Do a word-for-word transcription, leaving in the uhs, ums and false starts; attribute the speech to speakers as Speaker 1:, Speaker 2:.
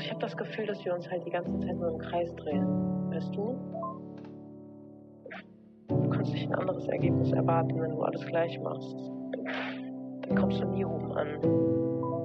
Speaker 1: ich habe das Gefühl, dass wir uns halt die ganze Zeit nur im Kreis drehen. Weißt du? Du kannst nicht ein anderes Ergebnis erwarten, wenn du alles gleich machst. Dann kommst du nie oben an.